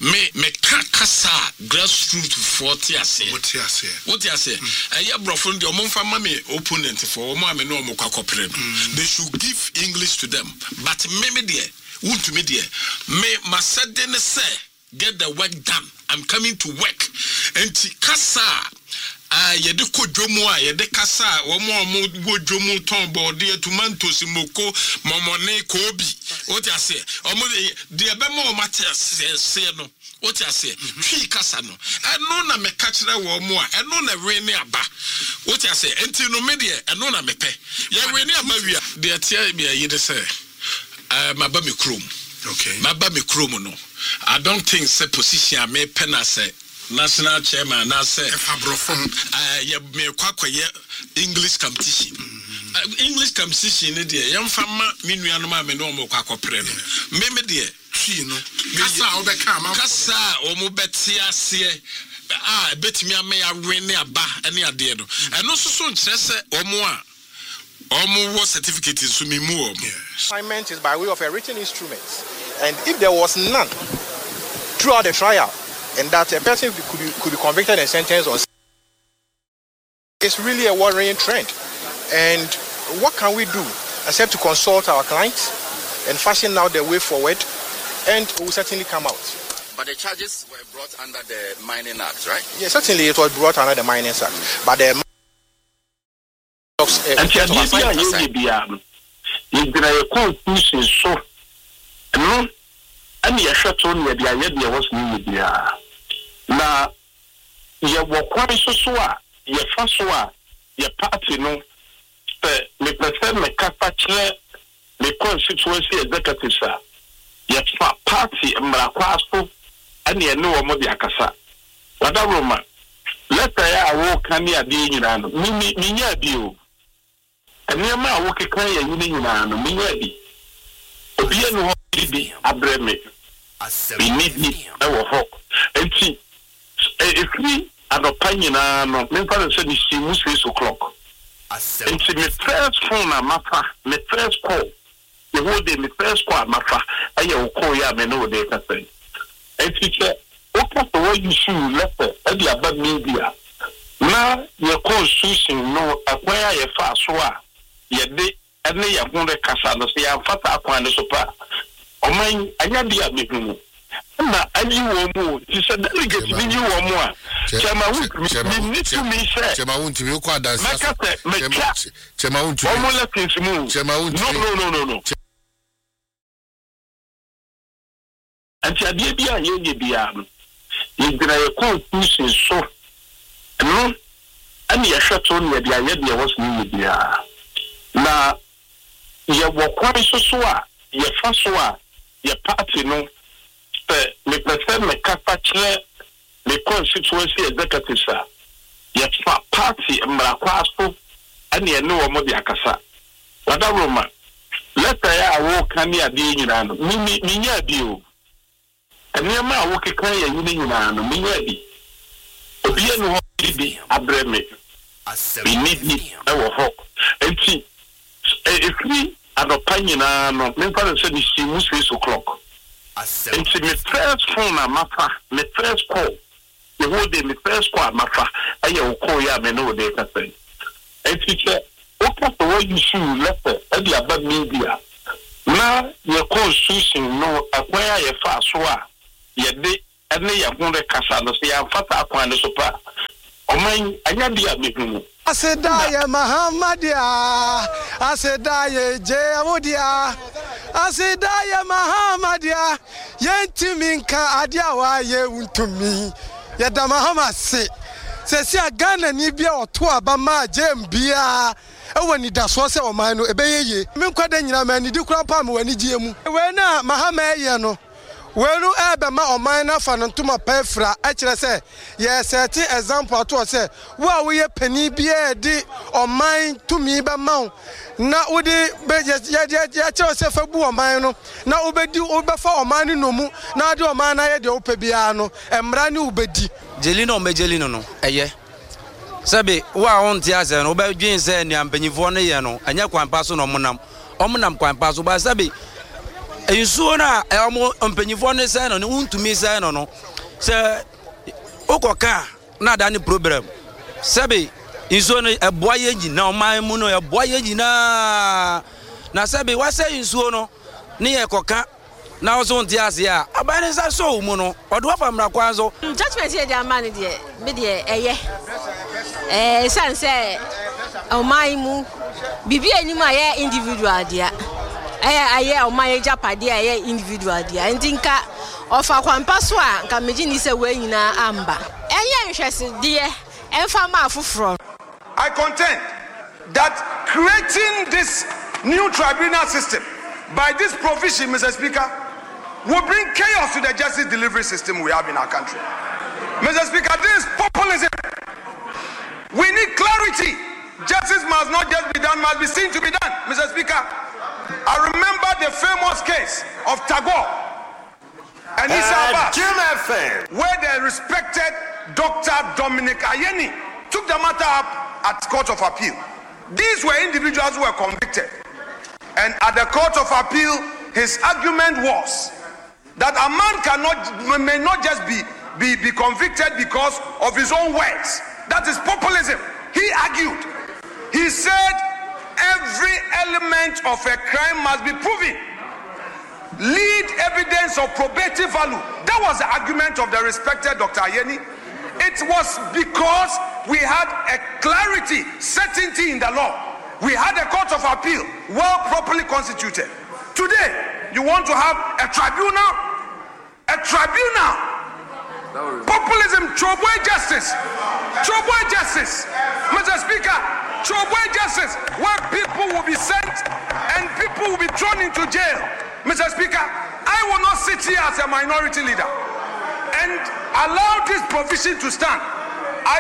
me kasa grassroots 40 ase. What you say? I brofon the omfa mame opponent for omo ame no omokwa kopre. They should give English to them. But me there, won't to me there. Me masade ne say get the work done. I'm coming to work. And kasa yede ko dwomu a yede kasa omo wo dwomu ton body tomatoes moko momone kobi. What you say? Omo de be mo mate say no. What you say? Twi kasa no. Eno na me kachira wo mo a eno na we ne aba. What you say? Enti no me de eno na me pe. Ye we ne aba wi a de atia bia yede say maba me krom. Okay. Maba me krom no. I don't think say position me pena say national chairman na say yeah me kwakoye English competition. English competition ne de yamfama menuanu ma me no mo kwakopre no. Me de twi no. Kasa obeka ma. Kasa omo beti ase betimi ame ya wene aba ene ade no. Eno so nkyere se omo a omo certificate so me mu omo. Assignment is by way of a written instrument. And if there was none throughout the trial, and that a person could be convicted and sentenced on, it's really a worrying trend. And what can we do except to consult our clients and fashion out the way forward, and we'll certainly come out. But the charges were brought under the Mining Act, right? Yes, certainly it was brought under the Mining Act. But the no, and you shut on the idea was new. Now, you walk quite so, your first one, your party, no, me prefer me capture the constituency executive, sir. Your party, Mrakwasko, and you know what the Akasa. What a Roma. Let I walk and near the Minya Dio. And near my walk a clear union, Minya. Obiano be abreme. We need me our hope. And see, if we have a opinion, no, my father said it's 6 o'clock. And see, my first phone, Mafa, my first call. The whole day, my first call, Mafa, I will call ya, me know they can say. And teacher, what was the way you should letter at the above media? Now, your constitution, no, acquire your fast war. Yet they. And they are going to Casano, say, I'm fat up on the sopa. Oh, mine, I can't be a big room. And you will move. She said, delegate, you or more. Chema, need to me, sir. Chema, won't you quite dance? Chema, won't you almost let things move? Chema, no. And Chabia, you be you did a confusion so. No, and you shut on where the idea was new. Now, you walk quite so, your first one, your party, no, me prefer me capture the constituency executive, sir. Your party, Mrakwasko, and you know what the Akasa. What a Roma. Let I walk and near the Union, Minya Dio. And near my walk a clear union, Minya. Obiano be abreme. We need me our hope. And see. If we have a opinion, no, my father said it's 6 o'clock. And see, my first phone, Mafa, my first call. The whole day, my first call, Mafa, I will call ya, me know they can say. And teacher, what was the way you should letter at the above media? Now, your constitution, no, acquire your fast war. Yet they, and they are going to Casano, say, I'm fat up on the sopa. Oh, mine, I can't be a big room. I said, "Daya Mahamadia." I said, "Daya Jayamudia." I said, "Daya Mahamadia." Yentiminka adiawa ye untumi. Yada Mahama se. Se Ghana ni bia oto abama jembia. Ewe ni daso se o man no ebeyeye. Me nkwada nyina ma ni di kura pa me wani giemu. We na Mahama ye no. Wenu ebe ma oman na fa no ntoma pefra a kire se ye set example to se wo we pani bia di oman tumi be ma na wodi ya kire se fa bu oman no na obedi obefa oman no mu na de oman na ye de opa bia no emra ni obedi jelino me jelino no eye sabe wa on ti aze no obedwin se ni ampanyifo no ye no anya kwanpa so no omonam kwanpa so ba sabe nsuo na ɔmo mpanyinfo ne sɛ no ne untumi sɛ no sɛ okoka na da ne problem sɛbe nsuo no ɛboa yɛ nyina ɔman mu no ɛboa yɛ nyina na sɛbe wasɛ nsuo no ne yɛ kɔka na also nti ase a abane sa so mu no ɔde wafa mra kwan so judgment here dey man dey be dey eye sense ɔman mu bibi anim ayɛ individual dia ayɛ ɔman japade ayɛ individual dia ntinka ofa kwampa so a nka meji ni se we nyina amba enye nhwese de emfa ma afoforo. I contend that creating this new tribunal system by this provision, Mr. Speaker, will bring chaos to the justice delivery system we have in our country. Mr. Speaker, this is populism. We need clarity. Justice must not just be done, must be seen to be done. Mr. Speaker, I remember the famous case of Tagore and Issa Abbas, where the respected Dr. Dominic Ayeni took the matter up at Court of Appeal. These were individuals who were convicted. And at the Court of Appeal, his argument was that a man may not just be convicted because of his own words. That is populism. He argued. He said every element of a crime must be proven. Lead evidence of probative value. That was the argument of the respected Dr. Ayeni. It was because we had a clarity, certainty in the law. We had a Court of Appeal, well properly constituted. Today, you want to have a tribunal? A tribunal. Populism, Choboy justice. Choboy justice. Mr. Speaker, Choboy justice, where people will be sent and people will be thrown into jail. Mr. Speaker, I will not sit here as a minority leader and allow this provision to stand. I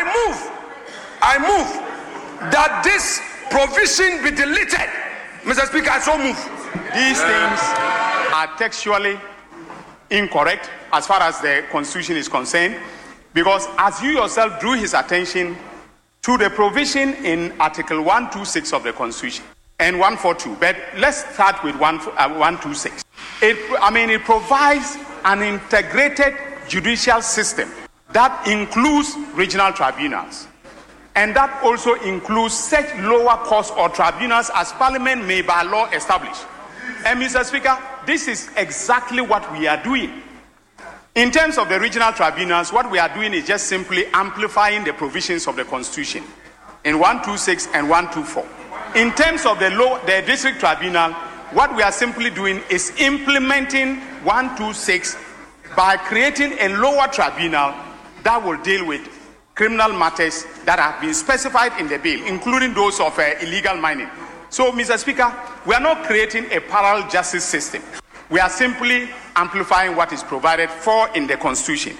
move that this provision be deleted. Mr. Speaker, I so move. These things are textually incorrect as far as the Constitution is concerned, because as you yourself drew his attention to the provision in Article 126 of the Constitution and 142, but let's start with 126. It provides an integrated judicial system that includes regional tribunals. And that also includes such lower courts or tribunals as Parliament may by law establish. And Mr. Speaker, this is exactly what we are doing. In terms of the regional tribunals, what we are doing is just simply amplifying the provisions of the Constitution in 126 and 124. In terms of the district tribunal, what we are simply doing is implementing 126 by creating a lower tribunal that will deal with criminal matters that have been specified in the bill, including those of illegal mining. So, Mr. Speaker, we are not creating a parallel justice system. We are simply amplifying what is provided for in the Constitution.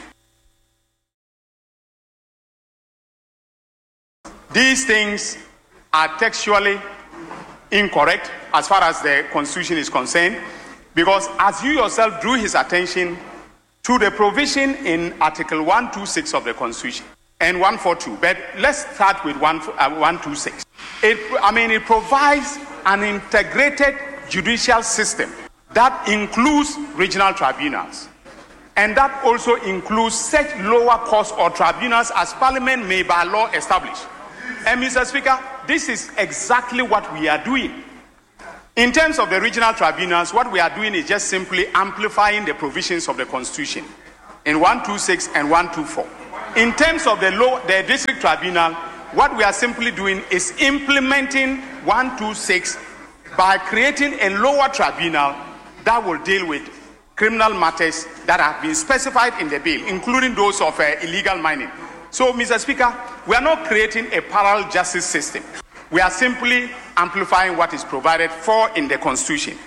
These things are textually incorrect as far as the Constitution is concerned, because as you yourself drew his attention to the provision in Article 126 of the Constitution and 142, but let's start with 126. It provides an integrated judicial system that includes regional tribunals, and that also includes such lower courts or tribunals as Parliament may by law establish. And Mr. Speaker, this is exactly what we are doing. In terms of the regional tribunals, what we are doing is just simply amplifying the provisions of the Constitution in 126 and 124. In terms of the district tribunal, what we are simply doing is implementing 126 by creating a lower tribunal that will deal with criminal matters that have been specified in the bill, including those of illegal mining. So, Mr. Speaker, we are not creating a parallel justice system. We are simply amplifying what is provided for in the Constitution.